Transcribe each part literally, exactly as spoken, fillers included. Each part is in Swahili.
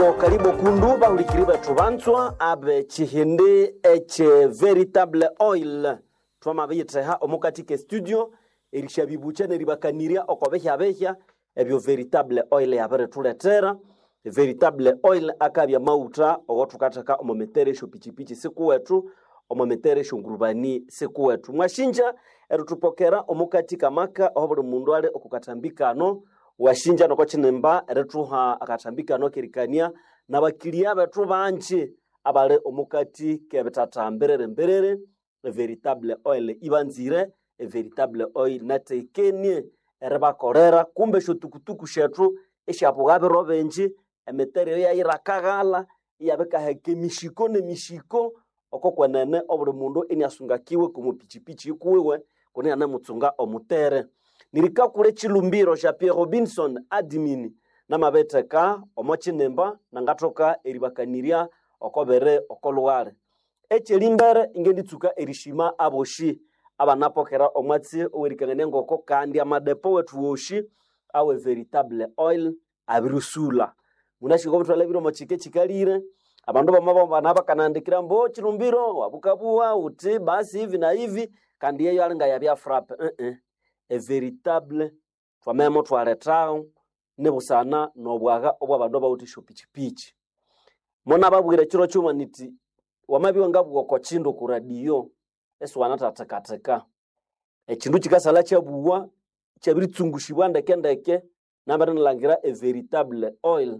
Karibu kunduba ulikiriba tubanzwa abe chihindi eche veritable oil twama biyitreha omukatike studio erishabibuchane ribakaniria okobehya behya ebyo veritable oil yabere tuletera veritable oil akabya mauta ogotukataka omometere sho pichipichi siku wetu omometere sho ngurubani siku wetu mwashinja erutupokera omukatika maka obuli mundu ale okukatambikano washinja noko chinemba eretuha akatambikano kerikania nabakilia betu banchi abale omukati kebetatambere mberere veritable oil ibanzire veritable oil natekenie ereba korera kumbe shotukutuku shetu eshabugabe robenji emetere ya irakagala yabeka heke mishiko ne mishiko okokwanene obuli mundu eniasungakiwe kumupichipichi kuwe kone ana mutsunga omutere nirika kure chilumbiro ja Pierre Robinson admin na mabeteka omochinemba nangatoka eribakaniria okobere okolware echelimbere ingenditsuka erishima aboshi abanapokera omwatsi owerikangane ngoko kandi amadepo wetu woshi awe veritable oil abirusula munashiko mutwala biro machike chikalire abandu bamaba nabakanandikira mbo chilumbiro wabukabuwa uti basi hivi na hivi kandi yeyo alinga yabya frappe eh eh e veritable twamemo twaletao nebusana nobwaga obwa bandu bauti shopichipichi mona babwire chiro chuma niti wamabiwe ngabwo ko chindo ku radio esu wanatatakateka echindu chikasala chabuwa chabiritsungushiwa ndekendeke nambere nlangira e veritable oil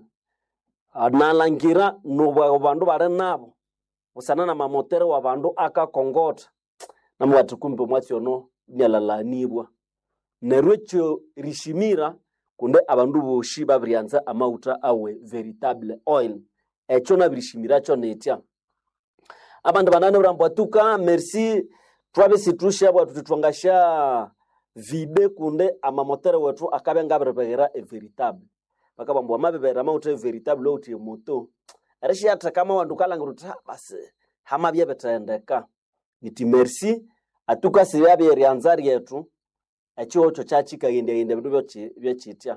analangira nobwa bandu bare nabo busana na mamotere wa bandu akakongota namwati kumbe mwati ono nyalalanibwa nerwecho rishimira kunde abandu boshi babrianza amauta awe veritable oil echo na brishimira cho netya abandu banane urambwatuka merci twabe situsha abo tututwangasha vide kunde amamotere wetu akabe ngabrebegera e veritable bakabambwa mabebera amauta e veritable oti moto arishi atakama wandukala nguruta basi hama bya betendeka niti merci atuka siyabe rianzari yetu echo cho chachika yende yende bindu byochi byechitya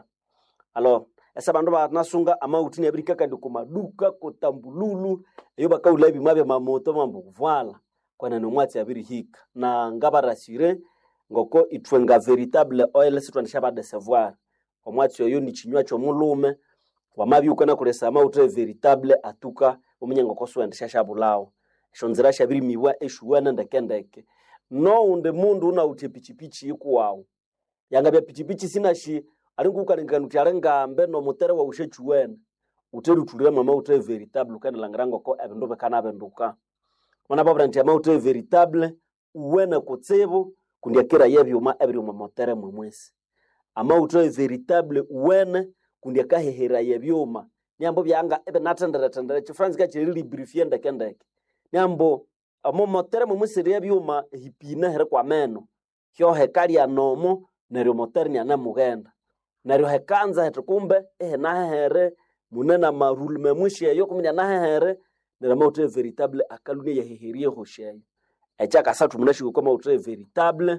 alo esa bandu banasunga amauti ne birika kandi kumaduka kutambululu eyo bakaulabi mabe mamoto mambo kuvala kwana no mwati abiri hika na ngaba rasire ngoko itwenga veritable oil sitwanisha ba desevoir omwati oyo ni chinywa cho mulume wamabi ukana kulesa amauti veritable atuka omunyengo koswendesha shabulao shonzira shabiri miwa eshuwana ndekendeke no unde mundu una utipichipichi ikuwao yanga bya pichipichi sina shi alinguka linganuti arenga mbe no mutere wa ushechuwena uteru tulira mama utere veritable kana langirango ko ebindu bekana benduka mona babra nti ama utere veritable uwena kutsebo kundiakira yebyuma ebyuma motere mwemwesi ama utere veritable uwena kundiaka hehera yebyuma nyambo byanga ebe natendera tendera chifranzi ka chiri briefie ndekendeke nyambo amo motere mwemwesi yebyuma hipina here kwa meno kyo hekali anomo neryo motere ni ana mugenda neryo hekanza hetukumbe ehe nahere munena marule memwishi yo kumenya nahere neryo motere veritable akalune yaheherie hosheyo echa kasatu munashiko kwa motere veritable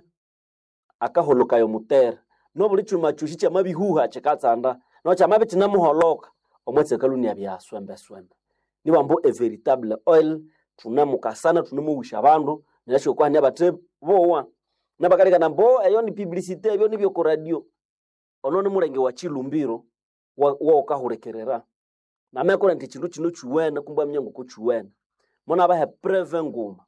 akaholoka yo motere no buli chuma chushi cha mabihuha chikatsanda no cha mabe tinamuholoka omwetse kalune yabyaswembe swembe ni bambo e veritable oil tunamukasana tunamuwisha abandu nashiko kwa ne bate bowa nabakaleka nambo eyo ni publicité ebyo nibyo ko radio onone murenge wa chilumbiro wa, wa okahurekerera na mekora nti chindu chino chuwena kumbwa mnyango ko chuwena mona ba he preve nguma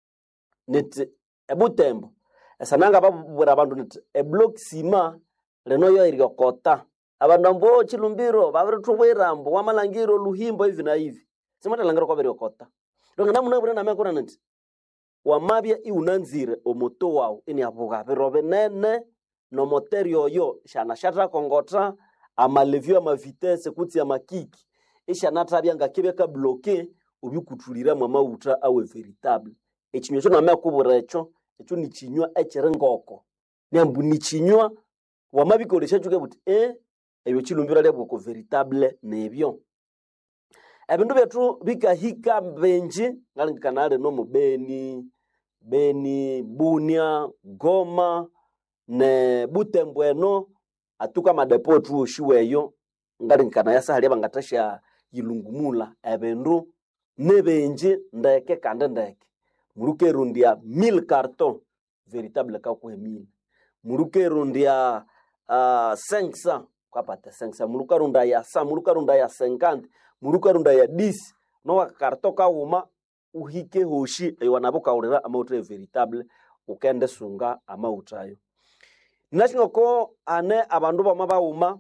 net ebutembo esananga babura abandu net e block sima leno yo irikota abandu mbo chilumbiro babiri tubwirambo wamalangiro luhimbo hivi na hivi simata langiro kwa birikota ndongana munabura na mekora nti wamabya iunanzire omoto wao eni avuga birobe nene no moterio yo shana shatra kongota amalevio ama vitesse kuti ya makiki isha natabya ngakibeka bloquer ubikutulira mama uta awe veritable echinywa cyo namya kuburecho echo ni chinywa echirengoko nyambu ni chinywa wamabikolesha chuke buti eh eyo chilumbira lebo ko veritable nebyo ebindu betu bikahika benji ngalinkanale no mubeni Beni, Bunia, Goma, ne Butembweno, atuka madepo tu shiweyo, ngari nkana yasa haliya bangatasha yilungumula ebindu nebenje ndeke kandi ndeke muruke rundia mille carton véritable ka kwa mille muruke rundia uh, cinq cents kwa pata cinq cents muruka runda ya cent muruka runda ya cinquante muruka runda ya dix no wa carton ka uma uhike hoshi ewanabo kaurira amauta véritable ukende sunga amautayo nashingoko ane abandu bama bauma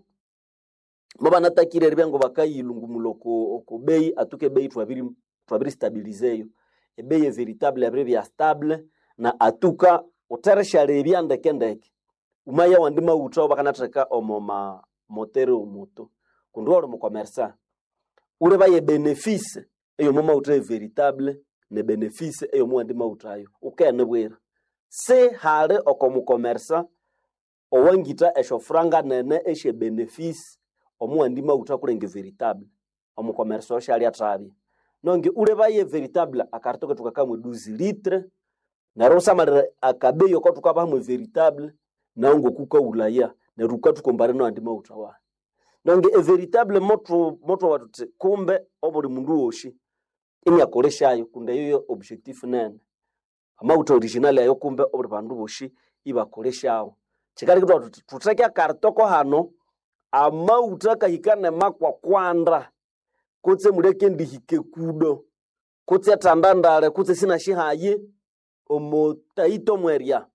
mabana takire ribyango bakayilungumuloko ko bei atuke bei twabiri twabiri stabilizeyo e bei véritable abre bya stable na atuka utereshale byandeke ndeke umaya wandima utao bakanatreka omoma motero moto kundwaro mu commerçant ure baye bénéfice eyo mama utre véritable ne bénéfice eyo mu andima utayo ukene bwera se hare okomu commerçant owangita esho franga nene eshe bénéfice omu andima utakurenge véritable omu commerçant shali atrabi nonge ure baye véritable akartoke tukakamwe douze litres na rosa mare akabeyo ko tukabamwe véritable na ngo kuka ulaya na ruka tukombare no andima utawa nonge e véritable moto moto watu kumbe obuli mundu woshi ini akoreshayo kunde yo objectif nene ama uta original ayo kumbe obuli bandu boshi ibakoreshawo chikari kitu tuteke kartoko hano ama utaka hikane makwa kwandra kutse mureke ndihike kudo kutse tandandare kutse sina shihaye omo taito mweria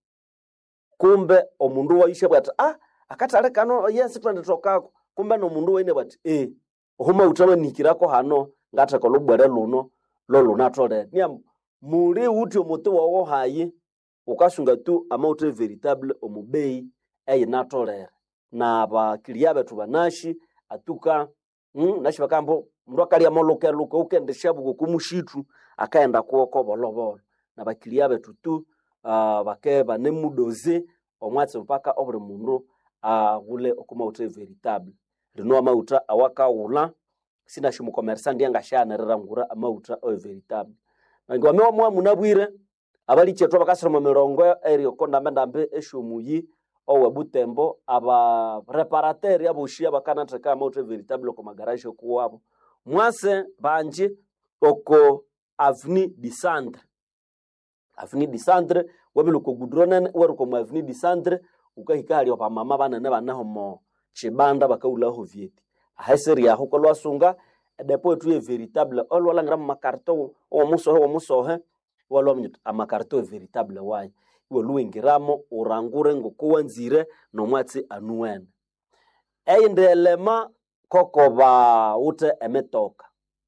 kumbe omundu waishe bwata ah akatale kano yes twende tokako kumbe no mundu wene bati eh ohoma utaba nikirako hano ngata ko lobwere luno lolo natole nya muri uti omoto wawo haye ukashunga tu amount véritable omubei eye natole na ba kiliabe tubanashi atuka mm, nashi bakambo mndo akali amoloke luko ukendesha buko kumushitu akaenda kuoko bolobolo na bakiliabe tutu uh, bakeba nemudoze omwatse mpaka obure mundu agule uh, okuma utre véritable rino amauta awaka ula sina shimu commerçant ndianga shana rerangura amauta o véritable ngo mewa mwa munabwire abali chetwa bakasoma mirongo eri konda mendambe eshomuyi owe butembo aba reparateur yabushia bakana treka amauta véritable ko magarage ko wabo mwase banje oko avenue du centre avenue du centre wabiluko gudronen waruko mu avenue du centre ukahikali opa mama bana ne banaho mo chibanda bakaulaho vieti aheseri ya huko lwasunga depo tu véritable olwala ngram makarto o muso o muso he walwa mnyut amakarto véritable wai wo luingiramo urangure ngokuwanzire no mwatsi anuwen eindelema kokoba ute emetoka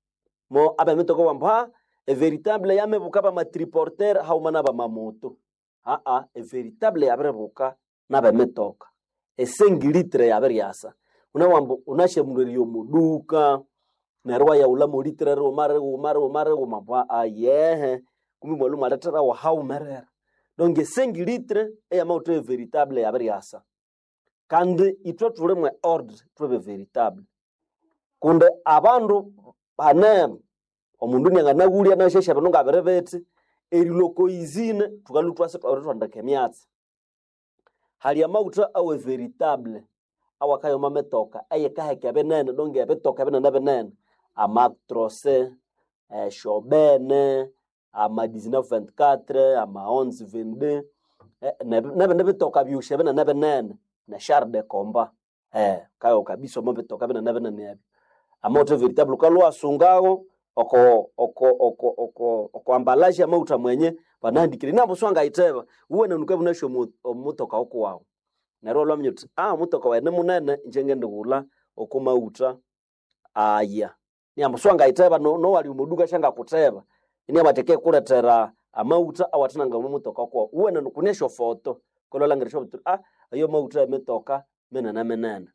mo abe metoko wamba e véritable yame bukaba matriporter haumana ba mamoto a a e véritable yabre buka na ba metoka e cinq litres yabre yasa una wambo unashe muriyo muduka na roya ya ula litre ro mare o mare o mare o mabwa aye kumi mwalu maletera wa haumerera donc cinq litres e amount véritable yabre yasa kandi itwa turemwe ordre tube véritable kunde abandu banem omundu nyangana gulia na shesha banonga berebete eriloko izine tukalutwa se twanda kemiatsi hali ya mauta awe véritable awakayo mametoka ayeka heke benene donge betoka benene benene amatrose eh shobene ama dix-neuf vingt-quatre ama onze vingt-deux eh nebe betoka byushe benene benene na char de combat eh kayo kabisa mabetoka benene benene amauta véritable kalwa sungao oko oko oko oko oko ambalaje amauta mwenye banandikire nambo swanga iteba uwena nukabu nasho mutoka oko wao narolo mnyuti ah mutoka wene munene njenge ndugula oko mauta aya nyambo swanga iteba no, no wali umuduka shanga kuteba ini abateke kuletera amauta awatinanga mutoka oko uwena nukunesho foto kolola ngirisho ah ayo mauta emetoka menana menana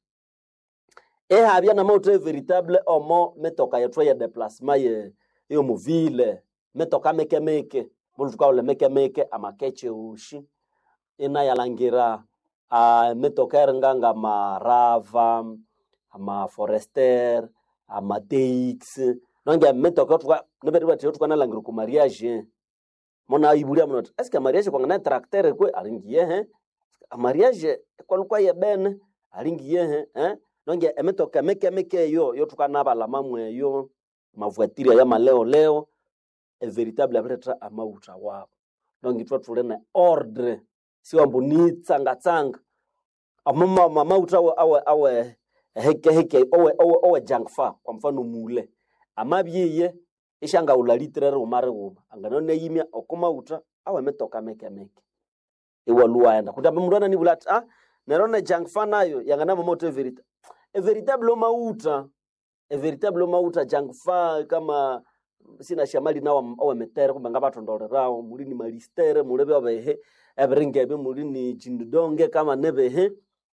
e habia na mauta véritable omo metoka yetwa ya déplacement ye yo muvile metoka meke meke bulutuka ole meke meke amakeche ushi ina yalangira a metoka nganga marava ama forester ama tx nonga metoka tuka nebedi bati tuka na langira ku mariage mona ibulia mona est-ce que mariage kwa ngana tracteur kwe alingiye he mariage kwa lukwa ya ben alingiye he eh nonge emetoka meke meke yo yo tukana bala mamwe yo mavuatiria ya maleo leo e veritable abreta amauta wabo nonge twa tulene ordre si wambuni tsanga tsanga amama mamauta awe awe heke heke owe owe owe jangfa kwa mfano mule amabyiye ishanga ulalitrere umare uma anganone yimya okomauta awe metoka meke meke ewaluwa enda kutamba mndwana ni bulata ah nerone jangfa nayo yangana moto verita e veritable mauta e veritable mauta jangfa kama sina shamali nawo awe metere kumanga batondorerao mulini malistere mulebe abehe ebrengebe mulini jindonge kama nebehe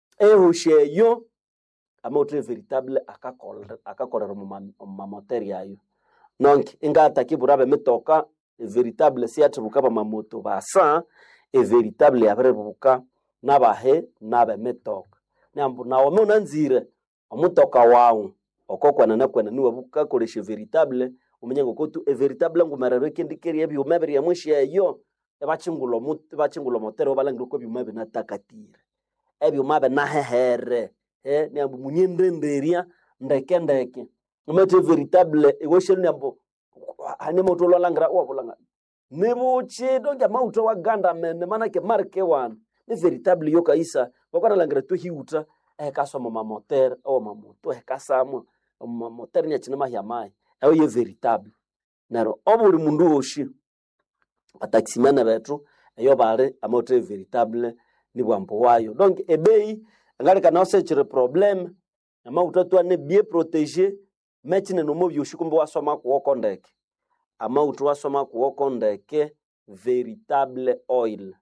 ehosheyo amauta veritable akakolera akakolera mu moteri yayo donc ingata kiburabe metoka e veritable si atubuka ba mamoto basa e veritable yaberebuka nabahe nabe metoka nambu nawo munanzire omutoka wawo okokwana nakwena niwe buka koleshe veritable umenyengo kotu e veritable ngumerero kindikeri ebyo mebere yamushi eyo ebachingulo muti bachingulo motero balangiro ko byumabe natakatire ebyo mabe nahehere eh nyambu munyendrenderia ndeke ndeke umete veritable egoshel nyambu hane moto lolangra obulanga nebuche donja mauto wa ganda mene manake marke wan ni veritable yo kaisa bakwana langra to hiuta eh kasoma mamoter o mamoto eh kasamo mamoter nya chinema ya mai ayo ye veritable naro obuli mundu oshi ataximana betru ayo bare amote veritable ni bwambo wayo donc ebei ngari kana search problem na mauto to ne bien protéger metine no mobi oshikumbo wasoma kuoko ndeke amauto wasoma kuoko ndeke veritable oil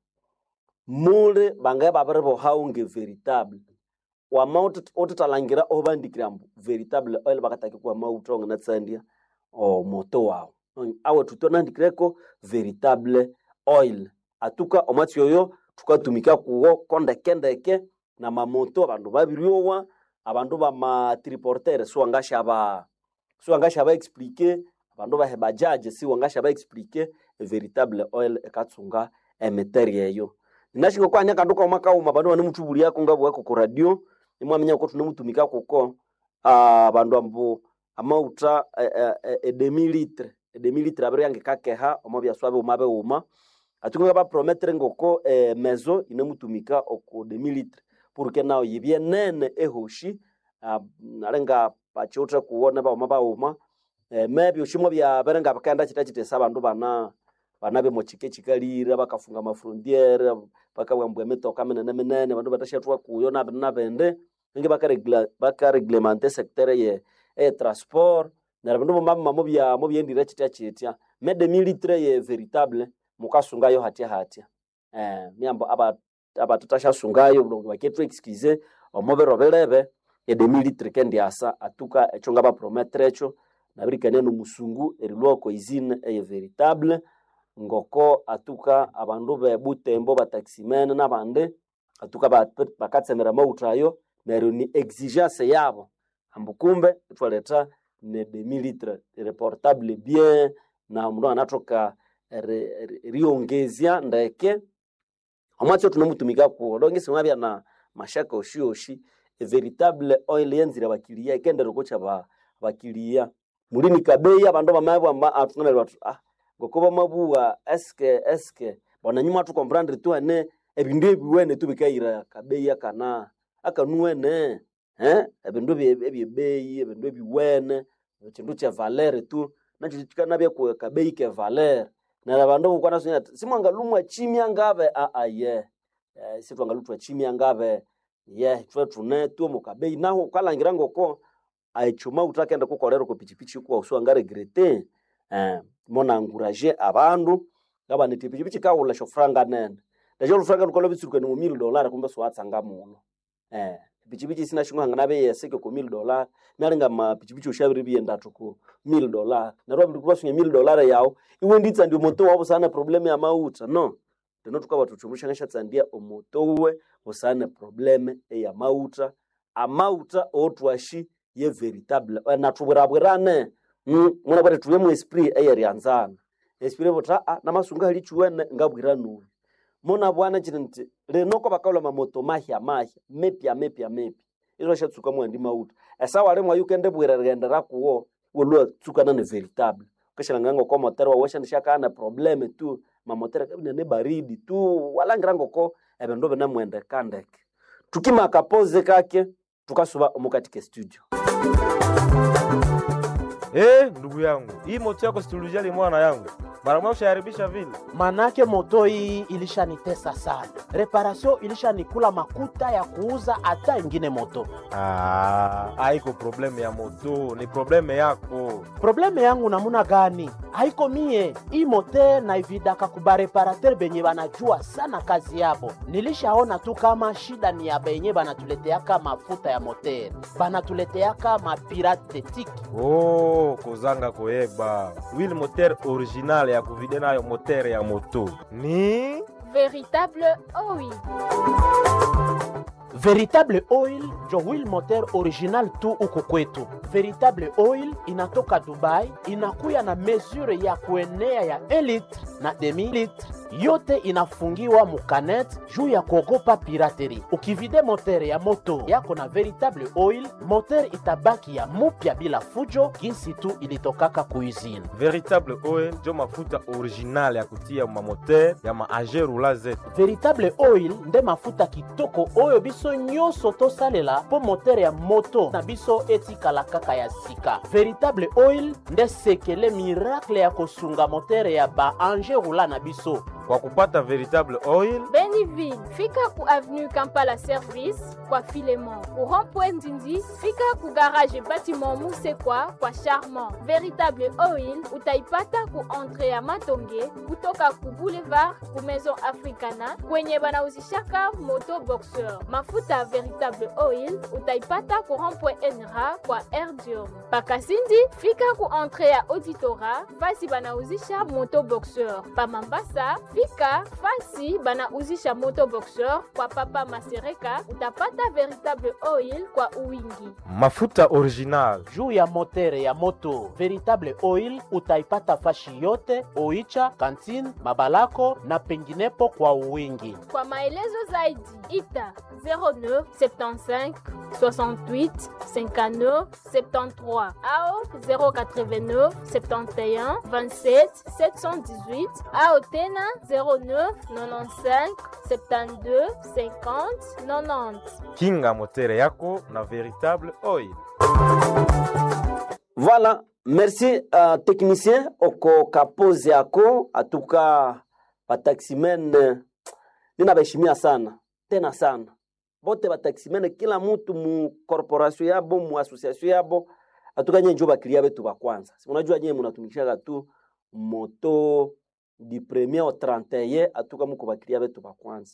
mure bangaye babarebo haunge veritable wa mauto otutalangira obandikrambo veritable oil bakataki kwa mauto ngana tsandia o moto wao awe tutonandikreko veritable oil atuka omati yoyo tukatumika kuwo kondeke ndeke na mamoto abandu babiriowa abandu ba ma triporter so angasha ba so angasha ba expliquer abandu ba hebajaje si wangasha ba expliquer veritable oil ekatsunga emeterie yo ninashiko kwanya kanduka omaka uma abandu bane mutubuli yako ngabo wako ku radio imwamenya ko tunemutumika kuko abandu ambu amauta e demi litre e demi litre abere yange kakeha omobya swabe umabe uma atunga ba promettre ngoko e mezo inemutumika oku demi litre porque nao yibye nene ehoshi nalenga pachotra kuona ba umaba uma e maybe ushimo bya berenga bakanda chitachite sabandu bana banabe mochike chikalira bakafunga mafrontiere bakabwambwe metoka menene menene bandu batashatwa kuyo na nabende nge bakaregla bakareglementer secteur ye e transport na bandu mama mobya mobya ndira chitachitya mede militaire ye veritable mukasungayo hatia hatia eh miambo aba aba tutasha sungayo bulongo baketu excuse omobero belebe e de militaire kendiasa atuka echonga ba promettre echo na birikane no musungu eriloko izine e veritable ngoko atuka abandu be butembo ba taximene na bande atuka ba bakatsemera mautayo nero ni exigence yabo ambukumbe twaleta ne de militaire reportable bien na mndo anatoka riongezia ndeke amacho tunamutumika ku donge mwabya na mashaka oshioshi e veritable oil yenzira bakilia ikende rukocha ba bakilia mulini kabeya abandu bamabwa atunana watu ah gokoba mabuwa eske eske bona nyuma tu comprendre tu ane ebindu ebiwene tubikaira kabeya kana akanuwene eh ebindu ebibeyi ebindu ebiwene chindu cha valeur tu nacho chikana bya ku kabeyi ke valeur na abandu kwana sunya simwanga lumwa chimya ngabe a a ye eh sitwanga lutwa chimya ngabe ye twa tune tu mukabeyi naho kalangira ngoko aichuma utakenda kukolera ko pichipichi kwa uswanga regrete eh mona encourager abandu ngaba niti pichipichi kaula sho franga nene ndajo franga nkolo bitsuruka ni mille dollars kumbe so atsanga muno eh pichipichi sina shingwa ngana be yeseke ko mille dollars nalenga ma pichipichi ushabiri bienda tuko mille dollars na robo ndikuba sunye mille dollars yao iwe nditsa ndio moto wabo sana problem ya mauta no teno tukaba tuchumusha ngasha tsandia omoto we osana problem ya mauta amauta otwashi ye veritable na tubirabwirane muna bari tuye mu esprit eyerianzana esprit bota na masunga hali chuwene ngabwiranu muna bwana chinti lenoko bakawla mamoto mahya mahya mepya mepya mepya izo shatsuka mwandi mauta esa wale mwa yukende bwira gendera kuwo wolwa tsukana ne veritable kashilanganga kwa moteur wa washa nishaka na probleme tu ma moteur kabine ne baridi tu wala ngirango ko ebendo bena mwende kandeke tukima kapoze kake tukasuba omukatike studio. Eh, ndugu yangu, hii moto yako situlijali mwana yangu. Mara moja ushaharibisha vile. Manake moto hii ilishanitesa sana. Reparation ilishanikula makuta ya kuuza hata ingine moto. Ah, haiko probleme ya moto, ni probleme yako. Probleme yangu namuna gani? Haiko mie. Hii mote na ividaka kuba reparateur benye banajua sana kazi yabo. Nilishaona tu kama shida ni ya benye banatuleteaka mafuta ya moteur. Banatuleteaka mapirate tiki. Oh, kozanga koyeba. Wheel moteur original ya kuvide nayo moteur ya moto. Ni Véritable Oil. Véritable Oil jo wheel moteur original tu uko kwetu. Véritable Oil inatoka Dubai, inakuya na mesure ya kuenea ya un litre na demi litre. Yote inafungiwa mukanet juu ya kuogopa pirateri. Ukivide moteur ya moto yako na Véritable Oil, moteur itabaki ya mupya bila fujo jinsi tu ilitokaka kuizini. Véritable Oil jo mafuta original ya kutia ma moteur ya ma agent roulant Z. Véritable Oil nde mafuta kitoko oyo biso nyonso tosalela po moteur ya moto na biso etikala kaka ya sika. Véritable Oil nde sekele miracle ya kosunga moteur ya ba agent roulant na biso. Kwa kupata Véritable Oil, Beniville, fika ku avenue Kampala Service kwa Filemon. Ku rond-point Ndindi, fika ku garage bâtiment Musekwa kwa Charmant. Véritable Oil utaipata ku entrée ya Matonge kutoka ku boulevard ku Maison Africana kwenye banauzishaka moto boxeur. Mafuta Véritable Oil utaipata ku rond-point Enra kwa Erdium. Pakasindi, fika ku entrée ya Auditora fasi banauzisha moto boxeur. Pa Mambasa, fika fasi banauzisha moto boxeur kwa Papa Masereka utapata Véritable Oil kwa uwingi. mafuta original Juu ya moteur ya moto Véritable Oil utaipata fashi yote Oicha, Kantine, Mabalako na penginepo kwa uwingi. Kwa maelezo zaidi ita zéro neuf soixante-quinze soixante-huit cinquante-neuf soixante-treize au zéro quatre-vingt-neuf soixante et un vingt-sept sept cent dix-huit au tena zéro neuf quatre-vingt-quinze soixante-douze cinquante quatre-vingt-dix. kinga moteur yako na Véritable Oil. Voilà, merci uh, technicien oko kapozi yako atuka bataximen nina beshimia sana tena sana bote bataximen kila mtu mu corporation yabo mu association yabo atuka nyenjo baklia betu ba kwanza. Unajua nyenye mnatumikisha tu moto du premier au trente et un atuka muko baklia betu ba kwanza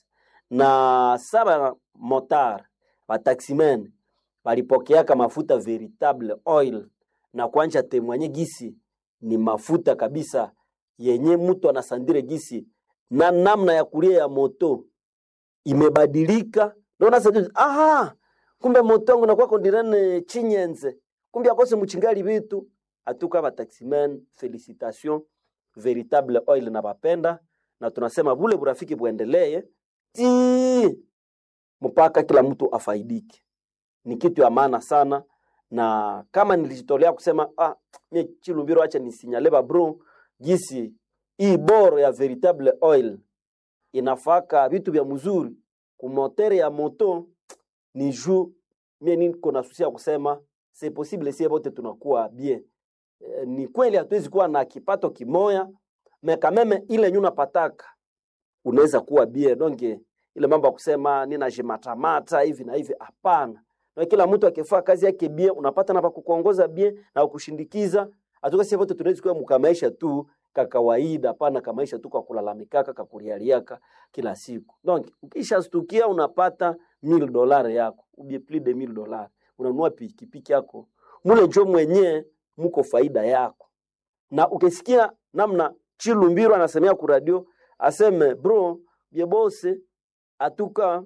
na saba motar bataximen balipokeaka mafuta Véritable Oil na kuanja temwanye gisi ni mafuta kabisa yenye mtu anasandire gisi na namna ya kulia ya moto imebadilika. Naona sasa aha kumbe moto wangu nakuwa kondirane chinyenze kumbe akose mchingali vitu atuka ba taximen. Félicitations Véritable Oil na bapenda na tunasema bule burafiki buendelee ti mpaka kila mtu afaidike. Ni kitu ya maana sana na kama nilijitolea kusema ah mimi Chilumbiro acha nisinyale ba bro gisi hii boro ya Véritable Oil inafaka vitu vya mzuri ku moteur ya moto ni juu mimi niko na susia kusema c'est possible si bote tunakuwa bien. E, ni kweli hatuwezi kuwa na kipato kimoya meka meme ile nyuna pataka unaweza kuwa bien donc ile mambo ya kusema nina jimatamata hivi na hivi hapana. Na kila mtu akifanya kazi yake bien unapata na kukuongoza bien na kukushindikiza. Atuka sisi wote tunaweza kuwa mkamaisha tu ka kawaida hapana kamaisha tu kwa kulalamika kaka kurialiaka kila siku. Donc ukisha stukia unapata mille dollars yako, ubie plus de mille dollars. Unanunua pikipiki yako. Mule njo mwenye mko faida yako. Na ukisikia namna Chilumbiro anasemea ku radio aseme bro bie bosse atuka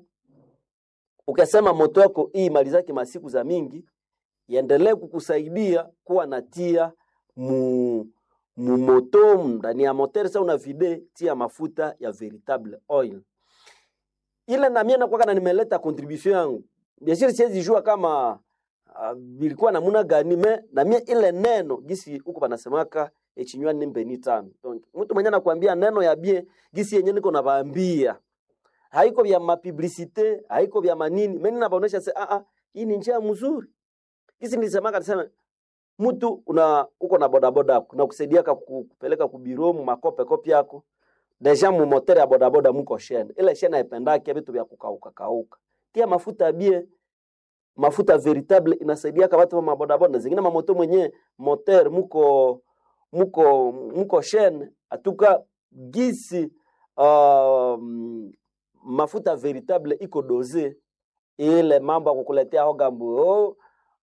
ukasema moto wako hii mali zake masiku za mingi iendelee kukusaidia kuwa natia mu mu moto ndani ya moteur sasa una vide tia mafuta ya Véritable Oil. Ile na mimi nakuwa kana nimeleta contribution yangu bien sûr siwezi jua kama uh, bilikuwa namuna gani me na mie ile neno gisi huko banasemaka echinywa nimbe ni tano. Donc mtu mwenye anakuambia neno ya bien gisi yenye niko nabaambia haiko vya mapublicite, haiko vya manini. Mimi nabaonesha se a a hii ni njia mzuri. Gisi nilisema kasema mtu una uko na bodaboda na kusaidia kupeleka kubiromu makope kopi yako. Deja mu moteur ya bodaboda mko shene. Ile shene haipendaki vitu vya kukauka kauka. Tia mafuta bie, mafuta veritable inasaidia kwa watu wa mabodaboda. Zingine mamoto mwenye moteur muko muko muko shene atuka gisi um, mafuta veritable iko doze ile mambo ya kukuletea hogambu oh,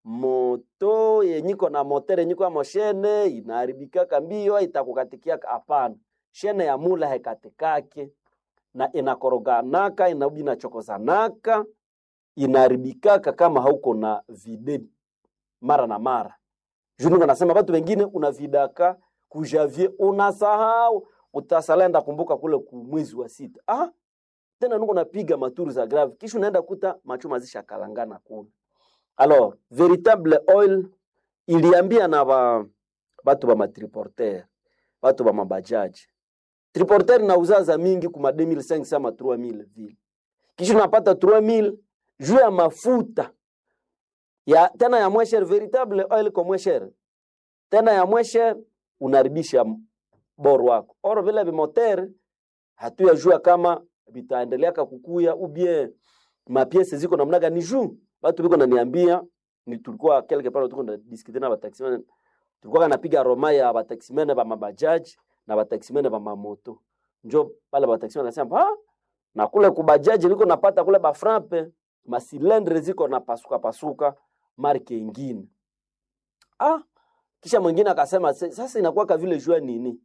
moto yenyiko na motere nyiko ya moshene inaharibika kambio itakukatikia hapana. Shene ya mula haikatikake na inakoroganaka inabi na chokozanaka inaharibikaka kama hauko na vide mara na mara. Jununga nasema watu wengine unavidaka kujavie unasahau utasalenda kumbuka kule kumwezi wa sita. Ah tena nuko napiga maturu za grave kisha unaenda kuta machuma zisha kalangana kule. Alors veritable oil iliambia na ba watu ba matriporter, watu ba mabajaji. Triporter na uzaza mingi kuma deux mille cinq cents ma trois mille vile. Kisha unapata trois mille juu ya mafuta. Ya tena ya moins cher veritable oil kwa moins cher. Tena ya moins cher unaribisha boro wako. Oro vile bi moteur hatuyajua kama bitaendelea kukuya ou bien ma pièce ziko namna gani juu. Watu biko naniambia ni tulikuwa quelque part tuko na discuter na bataximene. Tulikuwa napiga roma ya bataximene ba mabajaji na bataximene ba mamoto. Njo pale bataximene nasema ah na kule kubajaji liko napata kule ba frappe ma cylindre ziko na pasuka pasuka marke nyingine. Ah kisha mwingine akasema sasa inakuwa ka vile jua nini?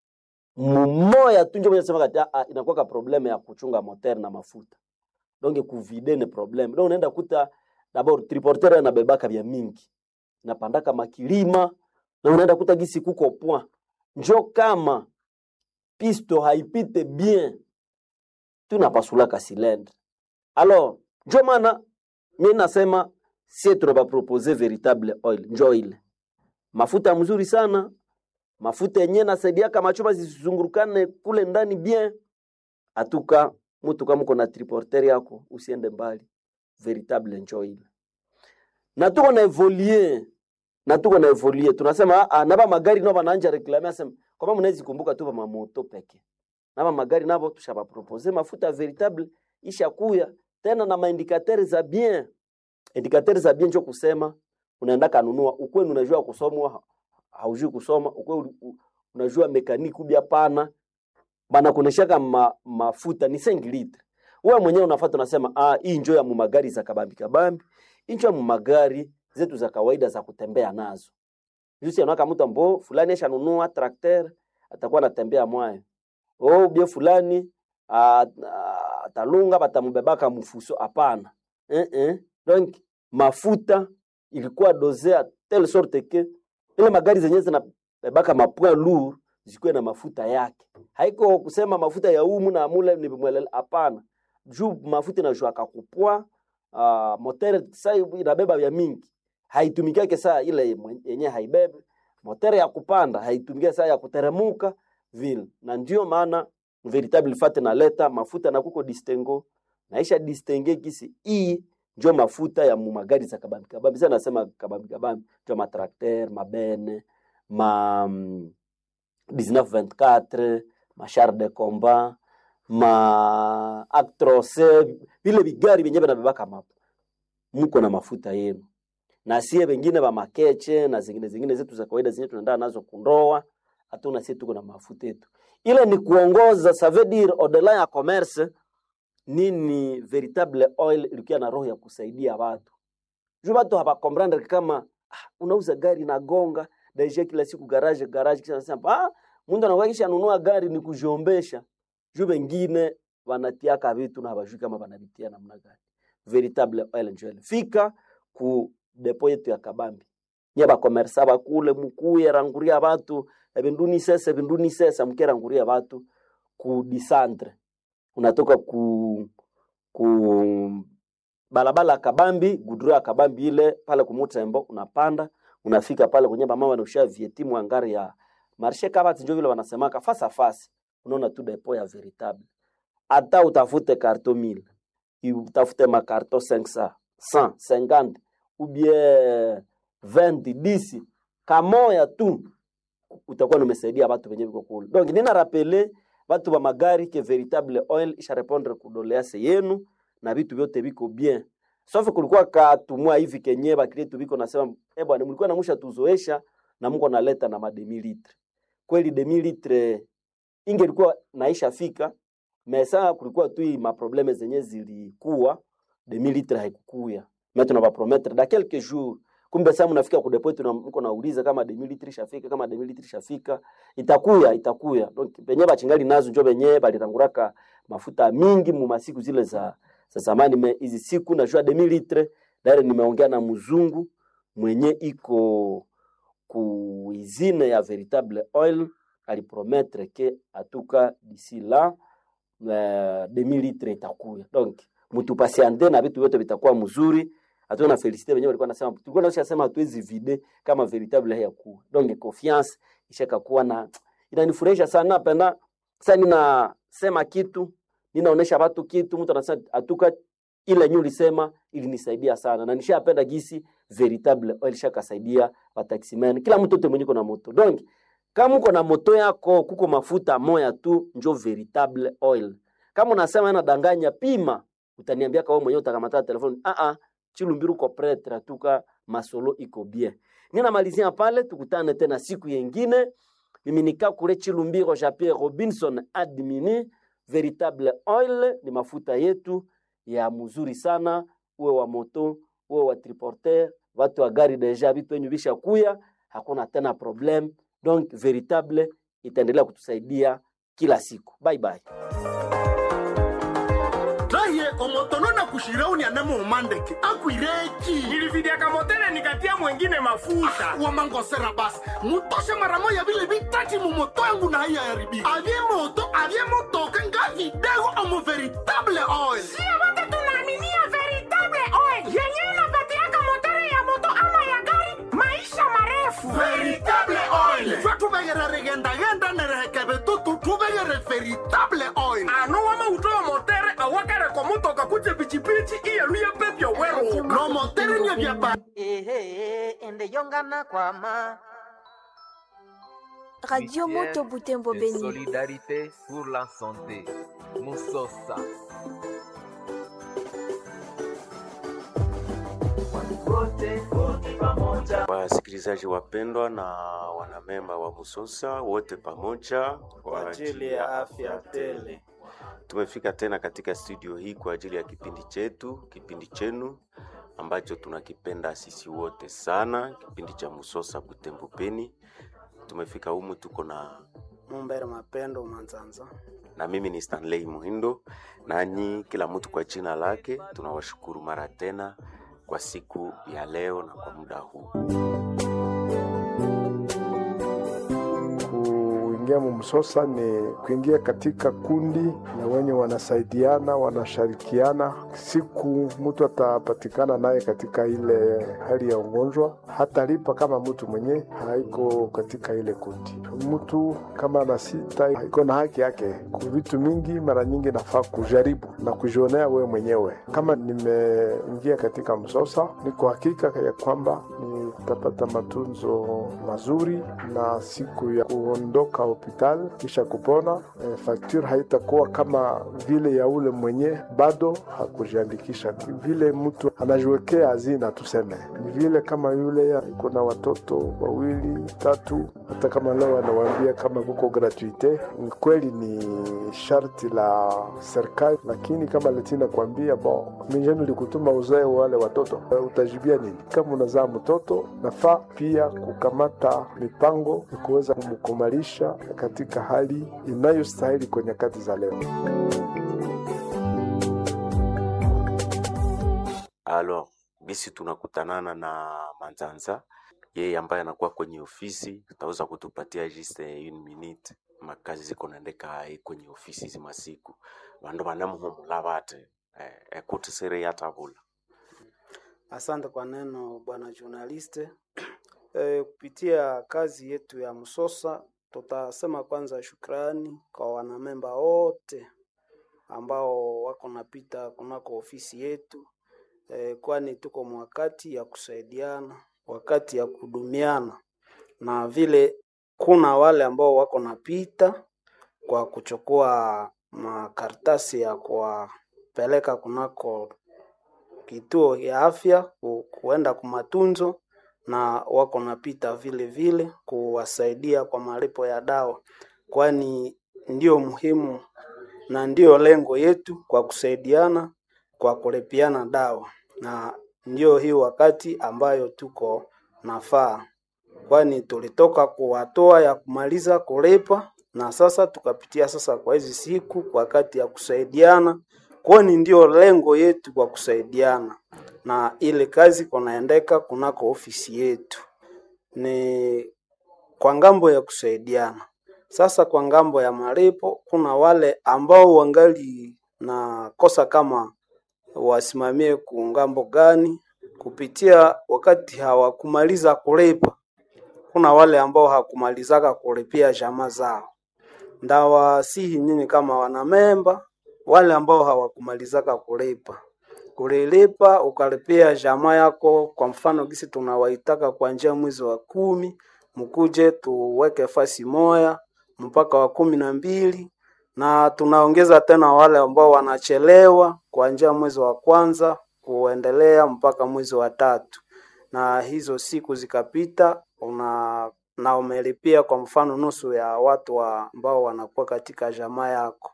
Mmoja tu ndio mwenye kati ah inakuwa ka probleme ya kuchunga moteur na mafuta. Donc kuvide ne problème. Donc unaenda kuta d'abord triporteur na bebaka vya mingi. Napandaka makilima na unaenda kuta gisi kuko point. Njo kama pisto haipite bien tunapasula ka cylindre. Alors, njo maana mimi nasema si tunaba proposer veritable oil njo ile. Mafuta mzuri sana. Mafuta yenyewe nasaidia kama chuma zisizungurukane kule ndani bien. Atuka mtu kama uko na triporter yako usiende mbali. Veritable njo ile. Na tuko na evoluer. Na tuko na evoluer. Tunasema ah naba magari nao banaanja reclamer asema kama mnaweza kumbuka tu ba moto peke. Naba magari nabo tushaba proposer mafuta veritable ishakuya tena na maindikateur za bien. Indikateur za bien njo kusema unaenda kanunua ukwenu unajua kusomwa haujui kusoma ukwenu unajua mekaniki bia pana bana kuneshaka ma, mafuta ni cinq litres. Wewe mwenyewe unafuata unasema ah hii njoo ya mu magari za kabambi kabambi, hii njoo ya mu magari zetu za kawaida za kutembea nazo. Jusi anaka mtu ambo fulani ashanunua tractor atakuwa anatembea mwayo. Oh bia fulani atalunga batamubebaka mfuso hapana. Eh eh. Donc mafuta ilikuwa dosea telle sorte que ile magari zenyewe zinabebaka mapoint lourd zikuwe na mafuta yake. Haiko kusema mafuta ya umu na amule ni mwelele hapana. Juu mafuta na jua kakupwa uh, moteur sasa inabeba vya mingi. Haitumikake saa ile yenyewe haibebe. Moteur ya kupanda haitumike saa ya kuteremuka vile. Na ndio maana veritable fate na leta mafuta na kuko distingo. Naisha distingue kisi hii ndio mafuta ya magari za kabambi kabambi. Sasa nasema kabambi kabambi ndio matrakter, mabene, ma dix-neuf vingt-quatre, ma char de combat, ma Actros, vile vigari vyenyewe vinabebaka mapo. Mko na mafuta yenu. Na sie wengine ba makeche na zingine zingine zetu za kawaida zenyewe tunaenda nazo kundoa, hatuna sisi tuko na mafuta yetu. Ile ni kuongoza ça veut dire au-delà ya commerce nini veritable oil ilikuwa na roho ya kusaidia watu. Juu watu hapa comprendre kama ah, unauza gari na gonga deje kila siku garage garage kisha nasema ah mtu anakuakisha anunua gari ni kujiombesha. Juu wengine wanatiaka vitu na habajui kama wanavitia namna gani. Veritable oil njoo fika ku depo yetu ya kabambi. Nyaba commerce ba kule mkuye ranguria watu ebinduni sesa ebinduni sesa mkeranguria watu ku disandre. Unatoka ku ku balabala kabambi gudura kabambi ile pale kumutembo unapanda unafika pale kwenye mama wanaosha vietimu angari ya marshe kabati ndio vile wanasemaka fasa fasi unaona tu depo ya veritable hata utafute karto mille utafute makarto cinq cents cent cinquante ou bien vingt dix kamoya tu utakuwa umesaidia watu wenye biko kule. Donc nina rappeler watu wa magari ke veritable oil isha répondre kudolease yenu na vitu vyote biko bien. Sauf kulikuwa katumwa hivi kenye ba client biko nasema eh bwana mlikuwa namusha tuzoesha na Mungu analeta na mademi litre. Kweli demi litre ingelikuwa naisha fika mesa kulikuwa tu ma problème zenye zilikuwa demi litre haikukuya. Mais tunaba promettre dans quelques jours kumbe sasa mnafika ku depot tunamko nauliza kama demi litre shafika kama demi litre shafika itakuya itakuya. Donc benye bachingali nazo njo benye balitanguraka mafuta mingi mu masiku zile za za zamani. Me hizi siku na jua demi litre dare nimeongea na mzungu mwenye iko ku izine ya veritable oil alipromettre que atuka d'ici là uh, demi litre itakuya. Donc mtu patiente na vitu vyote vitakuwa mzuri. Atuna felicite wenyewe walikuwa nasema tulikuwa tunasema hatuwezi vide kama veritable haya kuwa. Donc confiance ishaka kuwa na inanifurahisha sana penda sasa ninasema kitu ninaonesha watu kitu mtu anasema atuka ile nyuli sema ilinisaidia sana na nishapenda gisi veritable oil shaka saidia wa taximan kila mtu yote mwenye kuna moto. Donc kama uko na moto yako kuko mafuta moya tu njo veritable oil. Kama unasema anadanganya pima utaniambia kama mwenyewe utakamata telefoni a a Chilumbiru ko pretre tuka masolo iko bien. Nina malizia pale tukutane tena siku nyingine. Mimi nika kule Chilumbiru Jean-Pierre Robinson admini veritable oil ni mafuta yetu ya mzuri sana uwe wa moto uwe wa triporteur watu wa gari deja vitu wenyu bisha kuya hakuna tena problem. Donc veritable itaendelea kutusaidia kila siku. Bye bye. Traye omotono na kushirauni anamo umandeke akuireki nilividia kamotele nikatia mwengine mafuta wa mangosera basi mutoshe mara moja vile vitati mu moto yangu na haya yaribi avye moto avye moto kanga video omo veritable oil sio wote tunaaminia veritable oil yenyewe inapatiaka motori ya moto ama ya gari maisha marefu. Veritable oil fatu begere regenda genda nerehekebe tutu tubegere veritable oil anu wama utoa motere awakare kwa muto kakuje pichipichi iya luya pepyo wero no motere nye vya ba ehe ende yongana kwa ma Radio Moto Butembo Beni. Solidarité pour la santé. Musosa. Wasikilizaji wapendwa na wanamemba wa Musosa wote pamoja kwa ajili ya afya tele. Tumefika tena katika studio hii kwa ajili ya kipindi chetu, kipindi chenu ambacho tunakipenda sisi wote sana, kipindi cha Musosa Butembo Beni. Tumefika humu tuko na Mumbere Mapendo Manzanza. Na mimi ni Stanley Muhindo. Nanyi kila mtu kwa jina lake. Tunawashukuru mara tena kwa siku ya leo na kwa muda huu. Kuingia Musosa ni kuingia katika kundi na wenye wanasaidiana, wanashirikiana. Siku mtu atapatikana naye katika ile hali ya ugonjwa, hata lipa kama mtu mwenye haiko katika ile kundi. Mtu kama na sita haiko na haki yake. Kwa vitu mingi mara nyingi nafaa kujaribu na kujionea wewe mwenyewe. Kama nimeingia katika Musosa, niko hakika ya kwamba nitapata matunzo mazuri na siku ya kuondoka hospitali kisha kupona, e, facture haitakuwa kama vile ya ule mwenye bado hakujiandikisha. Vile mtu anajiwekea hazina tuseme, ni vile kama yule kuna watoto wawili tatu, hata kama leo anawaambia kama kuko gratuite, kweli ni sharti la serikali, lakini kama letina kuambia bon mimi nilikutuma uzae wale watoto, utajibia nini? Kama unazaa mtoto nafaa pia kukamata mipango ya kuweza kumkumalisha katika hali inayostahili kwenye nyakati za leo. Alors, bisi tunakutanana na Manzanza, yeye ambaye anakuwa kwenye ofisi, tutaweza kutupatia just one minute makazi ziko naendeka kwenye ofisi zima siku. Bando banamuhumula bate eh, ekutisere yatabula. Asante kwa neno bwana journaliste. E, kupitia kazi yetu ya Msosa tutasema kwanza shukrani kwa wanamemba wote ambao wako napita kunako ofisi yetu, e, kwani tuko mwakati ya kusaidiana, wakati ya kudumiana, na vile kuna wale ambao wako napita kwa kuchukua makaratasi ya kuwapeleka kunako kituo ya afya ku, kuenda kumatunzo, na wako napita vile vile kuwasaidia kwa malipo ya dawa, kwani ndio muhimu na ndio lengo yetu kwa kusaidiana kwa kulipiana dawa, na ndio hii wakati ambayo tuko nafaa, kwani tulitoka kuwatoa ya kumaliza kulipa na sasa tukapitia sasa kwa hizi siku kwa wakati ya kusaidiana, kwani ndio lengo yetu kwa kusaidiana, na ile kazi kunaendeka kunako ofisi yetu ni kwa ngambo ya kusaidiana. Sasa kwa ngambo ya malipo kuna wale ambao wangali na kosa kama wasimamie kungambo gani kupitia wakati hawakumaliza kulipa. Kuna wale ambao hakumalizaka kulipia jamaa zao. Ndawa sihi nyinyi kama wanamemba wale ambao hawakumalizaka kulipa. Kulilipa ukalipia jamaa yako, kwa mfano gisi tunawaitaka kuanzia mwezi wa kumi, mkuje tuweke fasi moya mpaka wa kumi na mbili, na tunaongeza tena wale ambao wanachelewa kuanzia mwezi wa kwanza kuendelea mpaka mwezi wa tatu. Na hizo siku zikapita una na umelipia kwa mfano nusu ya watu wa ambao wanakuwa katika jamaa yako.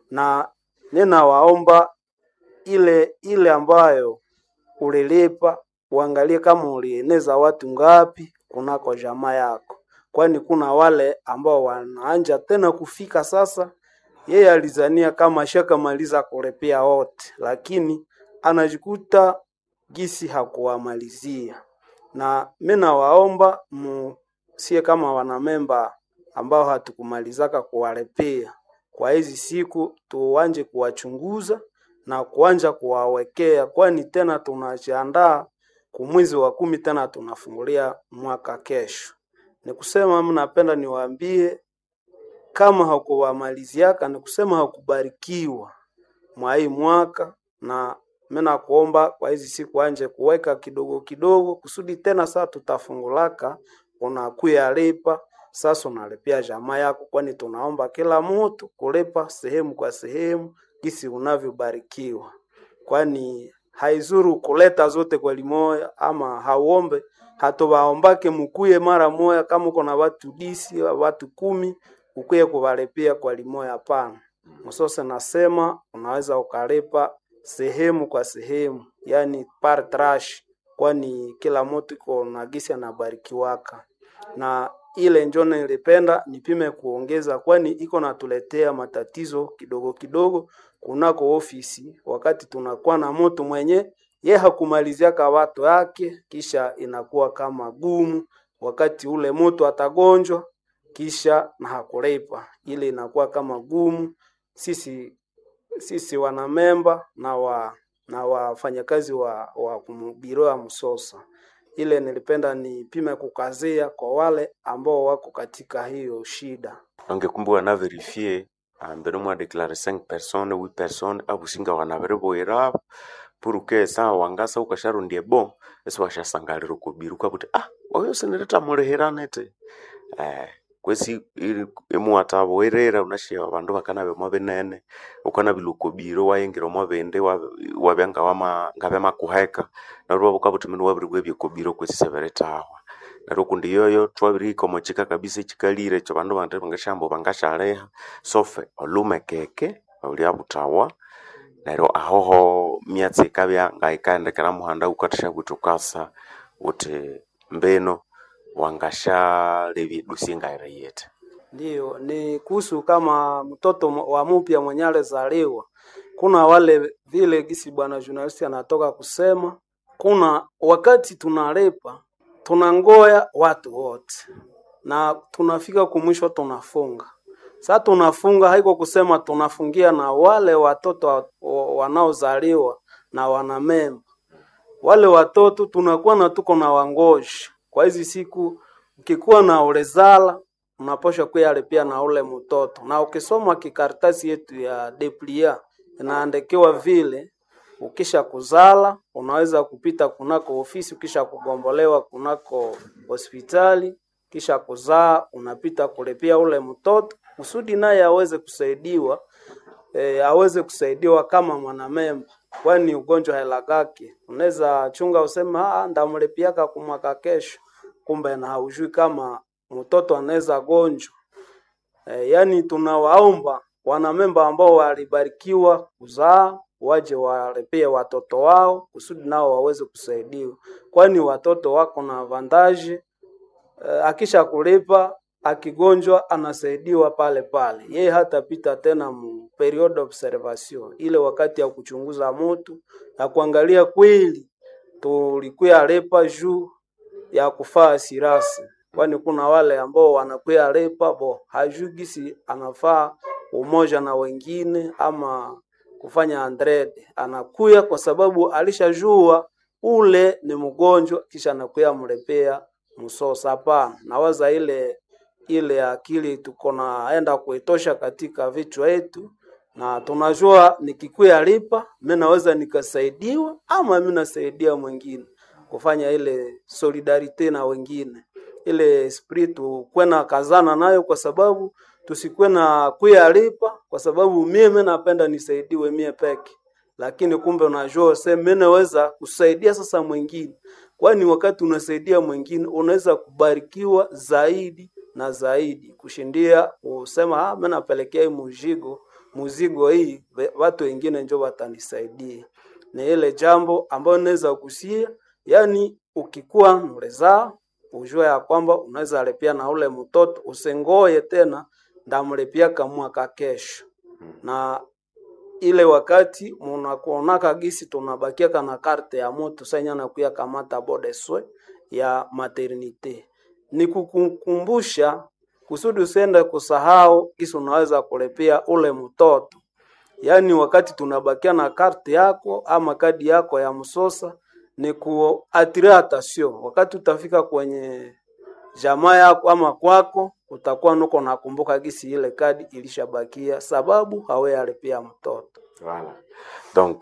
Na nina waomba ile ile ambayo ulilipa uangalie kama ulieneza watu ngapi kunako jamaa yako, kwani kuna wale ambao wanaanja tena kufika sasa. Yeye alizania kama shaka maliza kulipia wote, lakini anajikuta gisi hakuwamalizia. Na mimi nawaomba msie kama wanamemba ambao hatukumalizaka kuwalipia kwa hizi siku, tuanje kuwachunguza na kuanja kuwawekea, kwani tena tunajiandaa kumwezi wa kumi tena tunafungulia mwaka kesho. Ni kusema mnapenda niwaambie kama hakuwamaliziaka ni kusema hakubarikiwa mwa hii mwaka, na mimi nakuomba kwa hizi siku anje kuweka kidogo kidogo kusudi tena saa tutafungulaka unakuya lipa sasa unalipia jamaa yako, kwani tunaomba kila mtu kulipa sehemu kwa sehemu kisi unavyobarikiwa, kwani haizuru kuleta zote kwa limoya, ama hauombe hatobaombake mkuye mara moya kama uko na watu disi watu kumi ukuye kuvalipia kwa limoya. Hapana, Msosa nasema unaweza ukalipa sehemu kwa sehemu, yani par trash, kwani kila mtu iko na gisi anabarikiwaka. Na ile njone nilipenda nipime kuongeza, kwani iko natuletea matatizo kidogo kidogo kunako ofisi, wakati tunakuwa na mtu mwenye ye hakumaliziaka watu yake, kisha inakuwa kama gumu wakati ule mtu atagonjwa kisha na hakulipa, ile inakuwa kama gumu. Sisi sisi wanamemba na wa na wafanyakazi wa wa biro ya Msosa, ile nilipenda nipime kukazia kwa wale ambao wako katika hiyo shida. Angekumbuka na verifier ambere mwa declarer cinq personnes huit personnes abusinga wanabereboira pour que ça wangasa ukasharundie bon eso washasangalira kubiruka kuti ah oyo sinireta mureheranete eh kwesi emu atabo werera unashia abantu bakanabe mwabenene ukana bilukobiro wayengero mwabende wabyanga wama ngabe makuheka naruba bukabuti minu wabirwe byekobiro kwesi severetawa naro kundi yoyo twabiri komochika kabisa chikalire cyo bantu bante bangashambo bangashaleha sofe olume keke uli abutawa naro ahoho myatsi kabya ngaikaendekera muhanda ukatisha gutukasa uti mbeno wangasha levi dusinga irayete. Ndio ni kuhusu kama mtoto wa mpya mwenyale zaliwa, kuna wale vile gisi bwana journalist anatoka kusema, kuna wakati tunalepa tunangoya watu wote na tunafika kumwisho tunafunga. Sasa tunafunga haiko kusema tunafungia na wale watoto wanaozaliwa na wanamemba. wale watoto tunakuwa na tuko na wangoshi kwa hizi siku. Ukikuwa na ulezala unaposha kuyalipia na ule mtoto, na ukisoma kikaratasi yetu ya deplia inaandikiwa vile ukisha kuzala unaweza kupita kunako ofisi, ukisha kugombolewa kunako hospitali, kisha kuzaa unapita kulipia ule mtoto kusudi naye aweze kusaidiwa e, aweze kusaidiwa kama mwanamemba, kwani ugonjwa helagaki. Unaweza chunga useme ah ndamlipiaka kumwaka kesho, kumbe na haujui kama mtoto anaweza gonjwa. E, yani tunawaomba wanamemba ambao walibarikiwa kuzaa waje walipie watoto wao kusudi nao waweze kusaidiwa, kwani watoto wako na avantage. E, akisha kulipa akigonjwa anasaidiwa pale pale, yeye hatapita tena mu period observation, ile wakati ya kuchunguza mtu na kuangalia kweli tulikuwa lepa juu ya kufaa sirasi, kwani kuna wale ambao wanakuwa lepa bo hajugisi anafaa umoja na wengine ama kufanya andrede, anakuya kwa sababu alishajua ule ni mgonjwa kisha anakuya mlepea msosa. Hapana, nawaza ile ile akili tuko naenda kuitosha katika vichwa yetu, na tunajua nikikuya lipa mimi naweza nikasaidiwa ama mimi nasaidia mwingine, kufanya ile solidarite na wengine, ile esprit kwena kazana nayo, kwa sababu tusikwe na kuya lipa kwa sababu mimi napenda nisaidiwe mie peke, lakini kumbe unajua sema mimi naweza kusaidia sasa mwingine, kwani wakati unasaidia mwingine unaweza kubarikiwa zaidi na zaidi kushindia kusema ah mimi napelekea muzigo muzigo hii watu wengine njoo watanisaidia. Ni ile jambo ambalo naweza kusia, yani ukikuwa mleza ujue ya kwamba unaweza lipia na ule mtoto, usengoye tena ndamlipia kama kesho. Na ile wakati mnakuonaka gisi tunabakia kana karte ya mtu sanya na kuya kamata bodeswe ya maternite, ni kukukumbusha kusudi usiende kusahau gisi unaweza kulipia ule mtoto. Yani wakati tunabakia na karte yako ama kadi yako ya msosa, ni kuatira attention wakati utafika kwenye jamaa yako ama kwako, utakuwa nuko nakumbuka gisi ile kadi ilishabakia sababu hawe alipia mtoto. Voilà. Donc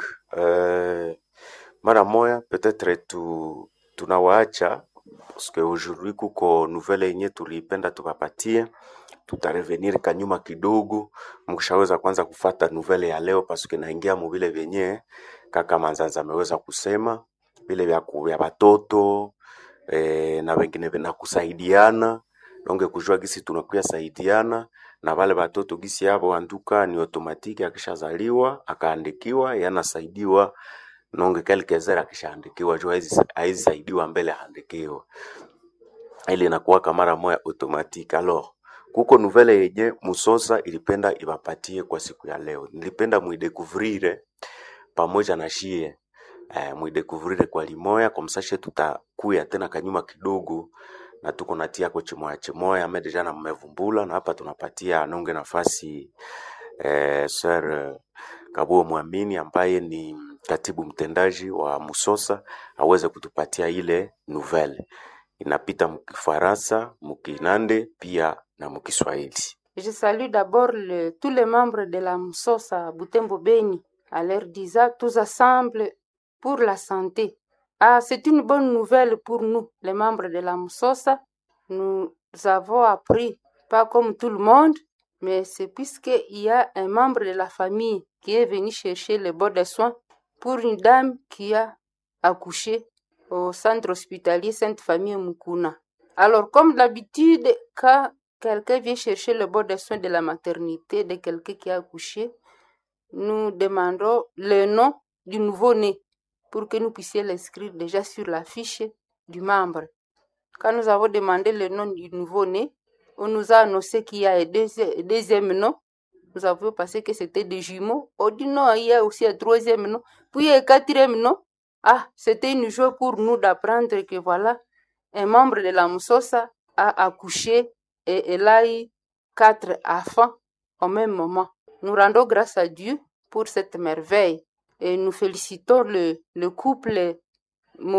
euh, mara moya peut-être tu tunawaacha parce que aujourd'hui kuko nouvelle yenye tulipenda tupapatie, tutarevenir kanyuma kidogo mkishaweza kwanza kufata nouvelle ya leo, parce que naingia mu vile venye kaka Manzanza ameweza kusema vile vya vya watoto eh, na wengine na kusaidiana, donge kujua gisi tunakuya saidiana na wale watoto gisi hapo anduka ni automatique, akishazaliwa akaandikiwa yanasaidiwa nonge quelques heures akishaandikiwa jua hizi hizi saidiwa mbele aandikiwa, ile inakuwa kama mara moja automatique. Alors kuko nouvelle yenye Musosa ilipenda iwapatie kwa siku ya leo, nilipenda muidécouvrir pamoja na shie eh, muidécouvrir kwa limoya kwa msashe, tutakuya tena kanyuma kidogo na tuko natia kwa chimoya chimoya ame deja na mmevumbula, na hapa tunapatia nonge nafasi eh, Sir Kabuo Mwamini ambaye ni katibu mtendaji wa Musosa aweze kutupatia ile nouvelle. Inapita mkifaransa, mkinande pia na mkiswahili. Je salue d'abord le, tous les membres de la Musosa Butembo Beni à leur disant tous ensemble pour la santé. Ah, c'est une bonne nouvelle pour nous, les membres de la Musosa. Nous avons appris, pas comme tout le monde, mais c'est puisqu'il y a un membre de la famille qui est venu chercher le bon de soins pour une dame qui a accouché au centre hospitalier Sainte Famille Mukuna. Alors, comme d'habitude, quand quelqu'un vient chercher le bon de soins de la maternité de quelqu'un qui a accouché, nous demandons le nom du nouveau-né pour que nous puissions l'inscrire déjà sur la fiche du membre. Quand nous avons demandé le nom du nouveau-né, on nous a annoncé qu'il y a un deuxième nom. Nous avons pensé que c'était des jumeaux. On dit non, il y a aussi un troisième nom. Puis il y a un quatrième nom. Ah, c'était une joie pour nous d'apprendre que voilà, un membre de la Musosa a accouché et elle a eu quatre enfants au même moment. Nous rendons grâce à Dieu pour cette merveille et nous félicitons le, le couple